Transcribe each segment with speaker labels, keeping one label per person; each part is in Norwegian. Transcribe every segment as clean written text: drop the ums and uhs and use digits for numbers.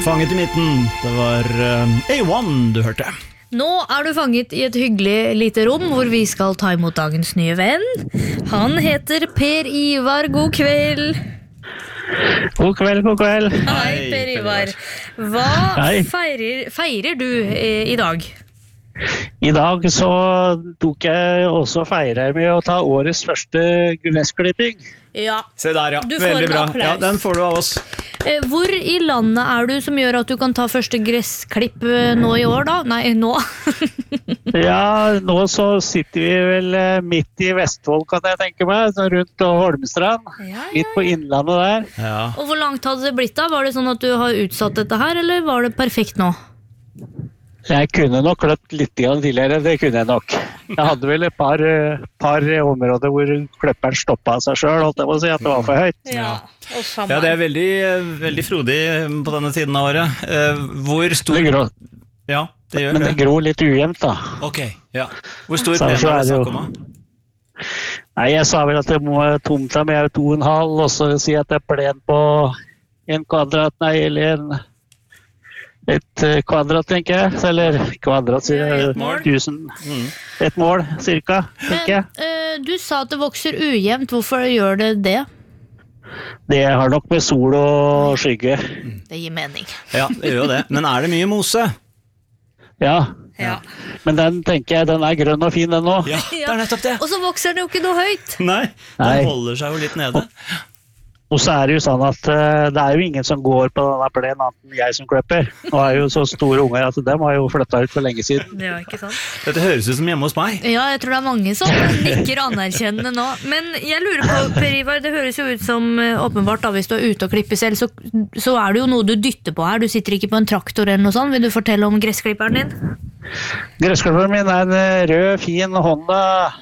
Speaker 1: Fanget i midten. Det var A1 du hørte.
Speaker 2: Nå du fanget i et hyggelig lite rom hvor vi skal ta imot dagens nye venn. Han heter Per Ivar. God kveld.
Speaker 3: God kveld.
Speaker 2: Hei, Per Ivar. Hva feirer du i dag?
Speaker 3: I dag så tok jeg også feire med å ta årets første gressklipping.
Speaker 2: Ja.
Speaker 1: Se der, ja.
Speaker 2: Du får
Speaker 1: Veldig
Speaker 2: en
Speaker 1: bra.
Speaker 2: applaus.
Speaker 1: Ja, den får du av oss.
Speaker 2: Hvor i landet du som gjør at du kan ta første gressklipp nå i år da? Nei, nå.
Speaker 3: Ja, nå så sitter vi vel midt i Vestfold, kan jeg tenke meg, så rundt Holmestrand,
Speaker 2: Ja.
Speaker 3: midt på innlandet der.
Speaker 1: Ja.
Speaker 2: Og hvor langt hadde det blitt da? Var det sånn at du har utsatt dette her, eller var det perfekt nå?
Speaker 3: Jeg kunne nok kløpt litt tidligere, det kunne jeg nok. Jeg hadde vel et par områder hvor kløpperen stoppet av seg selv, holdt jeg på å si at det var for høyt.
Speaker 2: Ja,
Speaker 1: Ja, det veldig, veldig frodig på denne tiden av året. Hvor stor...
Speaker 3: Det grå,
Speaker 1: Ja, det gjør
Speaker 3: men det gror litt ujevnt da.
Speaker 1: Ok, ja. Hvor stor
Speaker 3: Så
Speaker 1: plen
Speaker 3: er
Speaker 1: det
Speaker 3: det jo-
Speaker 1: snakk om da?
Speaker 3: Nei, jeg sa vel at det må være tomt av med 2,5, og så si at det er plen på et kvadrat, tenker jeg. Eller kvadrat, sier jeg.
Speaker 1: Et mål.
Speaker 3: 1000. Et mål, cirka, tenker jeg.
Speaker 2: Men du sa at det vokser ujevnt. Hvorfor gjør det det?
Speaker 3: Det har nok med sol og skygge.
Speaker 2: Det gir mening.
Speaker 1: Ja, det gjør jo det. Men det mye mose?
Speaker 3: Ja,
Speaker 2: Ja.
Speaker 3: men den tenker jeg, den er grønn og fin den nå.
Speaker 1: Ja, det nettopp det.
Speaker 2: Og så vokser den jo ikke noe høyt.
Speaker 1: Nei,
Speaker 3: Nei.
Speaker 1: den holder seg jo litt nede.
Speaker 3: Og så er det jo sånn at det er jo ingen som går på denne plenen annet enn jeg som kløpper. Nå er jo så store unger at dem har jo flyttet ut for lenge siden.
Speaker 2: Ja, ikke sant?
Speaker 1: Dette høres ut som hjemme hos meg.
Speaker 2: Ja, jeg tror det er mange som nikker anerkjennende nå. Men jeg lurer på, Per Ivar, det høres jo ut som åpenbart da, hvis du er ute og klipper selv, så er det jo noe du dytter på her. Du sitter ikke på en traktor eller noe sånt. Vil du fortelle om gressklipperen din?
Speaker 3: Gressklipperen min er en rød, fin Honda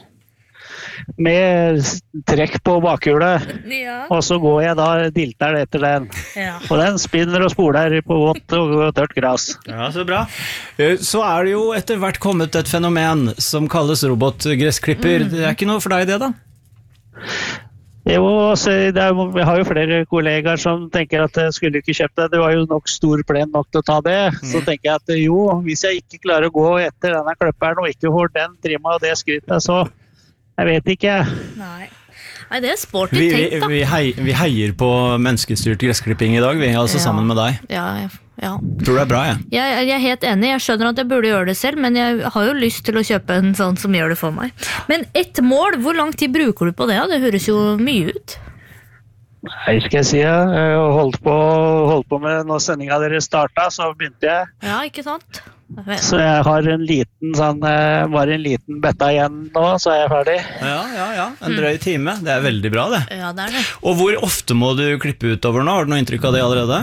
Speaker 3: med trekk på bakhjulet.
Speaker 2: Ja.
Speaker 3: Og så går jeg da dilter etter den.
Speaker 2: Ja.
Speaker 3: Og den spinner og spoler på vått og tørt gras.
Speaker 1: Ja, så bra. Så er det jo etter hvert kommet et fenomen som kalles robotgressklipper. Det er ikke noe for deg det da?
Speaker 3: Jo, altså, jeg har jo flere kollegaer som tenker at jeg skulle ikke kjøpt det. Det var jo nok stor plen nok til å ta det. Så tenker jeg at jo, hvis jeg ikke klarer å gå etter denne kløpperen og ikke får den trimma og det skrittet, så jeg vet ikke.
Speaker 2: Nei, det er sporty tenkt da.
Speaker 1: Vi heier på menneskestyrt gressklipping i dag, vi er altså
Speaker 2: Ja.
Speaker 1: sammen med deg.
Speaker 2: Ja.
Speaker 1: Tror det er bra, jeg.
Speaker 2: Jeg er helt enig, jeg skjønner at jeg burde gjøre det selv, men jeg har jo lyst til å kjøpe en sånn som gjør det for meg. Men ett mål, hvor lang tid bruker du på det? Det høres jo mye ut.
Speaker 3: Nei, skal jeg si, jeg holdt på med når sendingen deres startet, så begynte jeg.
Speaker 2: Ja, ikke sant?
Speaker 3: Så jeg har bare en liten betta igjen nå, så er jeg ferdig.
Speaker 1: Ja. En drøy time. Det er veldig bra, det.
Speaker 2: Ja, det er det.
Speaker 1: Og hvor ofte må du klippe utover nå? Har du noe inntrykk av det allerede?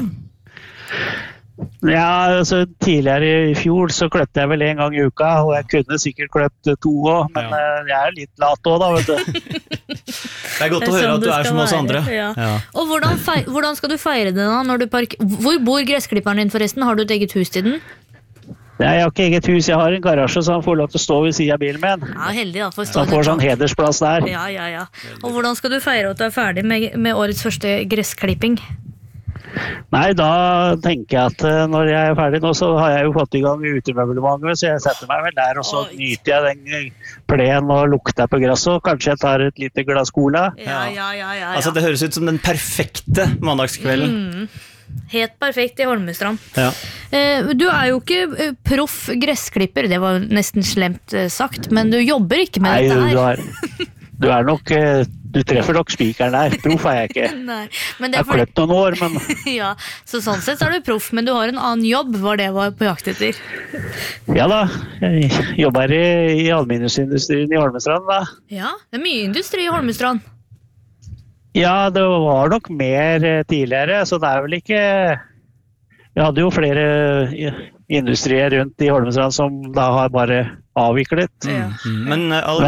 Speaker 3: Ja, altså tidligere i fjor så kløpte jeg vel en gang i uka, og jeg kunne sikkert kløpt 2 også, men jeg er litt lat også da, vet du.
Speaker 1: Det er godt å høre at du er som oss andre.
Speaker 2: Ja. Og hvordan skal du feire det da? Hvor bor gressklipperen din forresten? Har du et eget hus til den?
Speaker 3: Nei, jeg har ikke eget hus, jeg har en garasje så han får lov til å stå ved siden av bilen min.
Speaker 2: Ja, heldig da.
Speaker 3: Så han får sånn hedersplass der.
Speaker 2: Ja. Og hvordan skal du feire at du er ferdig med årets første gressklipping?
Speaker 3: Nei, da tenker jeg at når jeg er ferdig nå, så har jeg jo fått i gang utemøblementet, så jeg setter meg vel der, og så nyter jeg den plenen og lukter på gresset, og kanskje jeg tar et lite glass cola.
Speaker 2: Ja.
Speaker 1: Altså, det høres ut som den perfekte mandagskvelden.
Speaker 2: Helt perfekt i Holmestrand.
Speaker 1: Ja.
Speaker 2: Du er jo ikke proff gressklipper, det var nesten slemt sagt, men du jobber ikke med dette her.
Speaker 3: Nei, du treffer nok spikeren der. Proff er jeg ikke.
Speaker 2: Nei, men det
Speaker 3: Jeg har kløpt noen år, men...
Speaker 2: Ja, så sånn sett er du proff, men du har en annen jobb, var det var på jakt etter?
Speaker 3: Ja da, jeg jobber i aluminiumsindustrien i Holmestrand da.
Speaker 2: Ja, det er mye industri i Holmestrand.
Speaker 3: Ja, det var nok mer tidligere, så det er vel ikke... Vi hadde jo flere industrier rundt i Holmestrand som da har bare avviklet.
Speaker 1: Men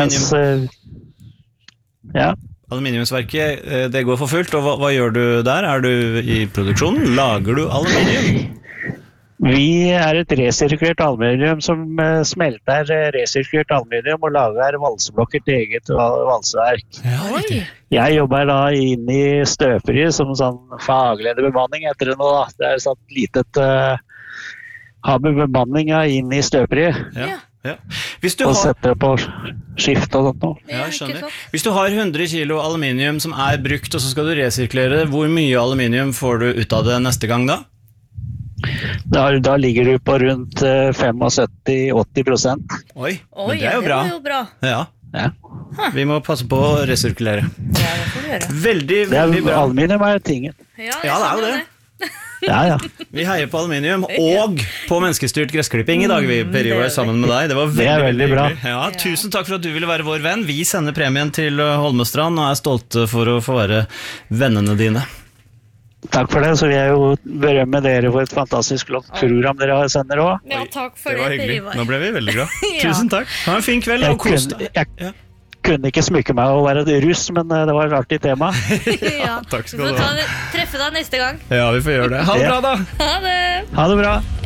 Speaker 1: aluminiumsverket, det går for fullt, og hva gjør du der? Er du i produksjonen? Lager du aluminium?
Speaker 3: Vi er et resirkulert aluminium som smelter resirkulert aluminium og lager valseblokker til eget valseverk.
Speaker 1: Ja,
Speaker 2: Oi.
Speaker 1: riktig.
Speaker 3: Jeg jobber da inn i støperiet som sånn faglederbemanning etter det nå da. Det er sånn litet har med bemanninga inn i støperiet
Speaker 1: Ja. Ja. Hvis du
Speaker 3: og
Speaker 1: har,
Speaker 3: setter det på skift og sånt nå.
Speaker 1: ja, jeg
Speaker 2: ikke
Speaker 1: skjønner.
Speaker 2: sant?
Speaker 1: Hvis du har 100 kilo aluminium som er brukt, og så skal du resirkulere, hvor mye aluminium får du ut av det neste gang da?
Speaker 3: Da ligger du på rundt 75-80%.
Speaker 1: Oi,
Speaker 2: Oi,
Speaker 1: men det er jo bra.
Speaker 2: var jo bra.
Speaker 1: Ja,
Speaker 3: Ja.
Speaker 1: vi må passe på å resirkulere.
Speaker 2: Ja, det får du gjøre.
Speaker 1: Veldig,
Speaker 3: Det er,
Speaker 1: veldig bra.
Speaker 3: aluminium er tingen.
Speaker 2: Ja,
Speaker 1: Ja, det er jo
Speaker 2: skjønner
Speaker 1: det.
Speaker 3: Ja, ja.
Speaker 1: Vi heier på aluminium og på menneskestyrt gressklipping i dag, vi, Per Ivar, sammen med deg. Det var
Speaker 3: Det er veldig bra.
Speaker 1: hyggelig. Ja, tusen takk for at du ville være vår venn. Vi sender premien til Holmestrand og er stolte for å få være vennene dine.
Speaker 3: Takk for det, så vil jeg jo berømme dere for et fantastisk flott program dere sender også.
Speaker 2: Ja, takk for
Speaker 1: Det var
Speaker 2: det, Per
Speaker 1: hyggelig.
Speaker 2: Ivar.
Speaker 1: Nå ble vi veldig glad.
Speaker 2: Ja.
Speaker 1: Tusen takk. Ha en fin kveld og kos deg. Ja.
Speaker 3: Kunne ikke smykke meg å være russ, men det var et artig tema.
Speaker 2: Ja,
Speaker 1: takk skal
Speaker 2: vi
Speaker 1: du
Speaker 2: får
Speaker 1: ha.
Speaker 2: treffe deg neste gang.
Speaker 1: Ja, vi får gjøre det. Ha det bra, da!
Speaker 2: Ha det!
Speaker 3: Ha det bra.